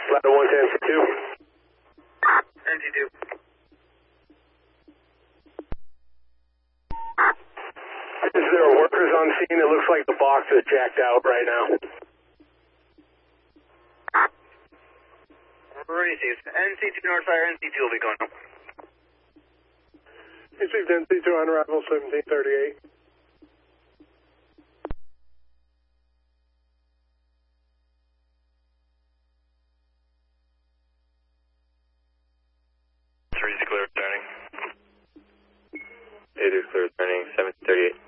Ladder 1 to NC2. NC2. Is there workers on scene? It looks like the box is jacked out right now. Received. NC2 Northfire, NC2 will be going up. Received NC2 on arrival 1738. Clear returning. It is clear returning, 1738.